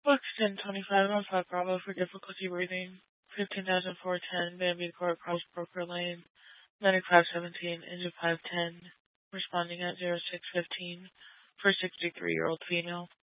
Box 1025 Alpha Bravo for difficulty breathing. 15,410 Bambi Court Cross Broker Lane. Medic 517, engine 510. Responding at 0615 for 63-year-old female.